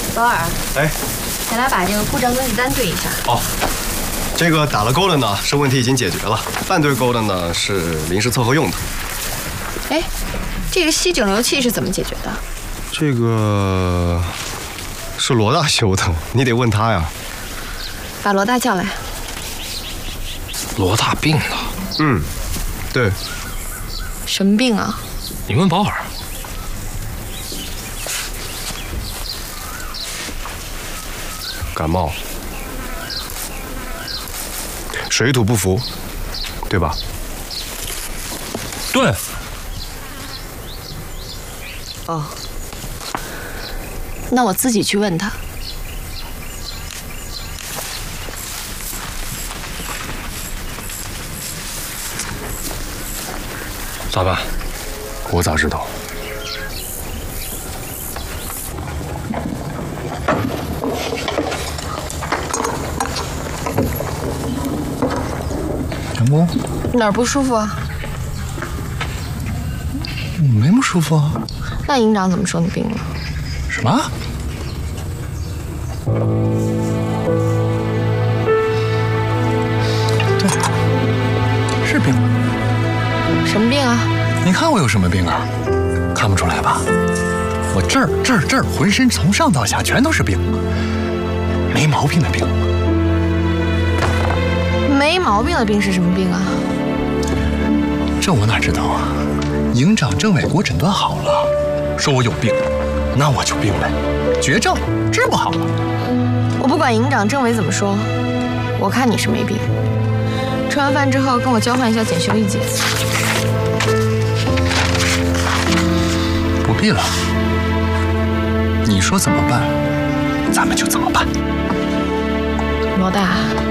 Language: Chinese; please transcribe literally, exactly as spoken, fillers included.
保尔， 哎， 咱俩把这个故障登记单对一下。 哦，这个打了勾的呢，是问题已经解决了；半对勾的呢，是临时凑合用的。 哎，这个吸整流器是怎么解决的？ 这个是罗大修的，你得问他呀。 把罗大叫来。 罗大病了。 嗯，对。 什么病啊？ 你问保尔。 感冒，水土不服，对吧？ 对。 哦，那我自己去问他。 咋办？ 我咋知道？ 杨工， 哪儿不舒服啊？ 没不舒服啊。 那营长怎么说你病了？ 什么？对，是病了。 什么病啊？ 你看我有什么病啊？看不出来吧？我这儿、这儿、这儿，浑身从上到下全都是病，没毛病的病。 没毛病的病是什么病啊？ 这我哪知道啊？营长政委给我诊断好了，说我有病，那我就病呗，绝症治不好了。 我不管营长政委怎么说，我看你是没病。吃完饭之后跟我交换一下检修意见。 不必了，你说怎么办，咱们就怎么办。 罗大。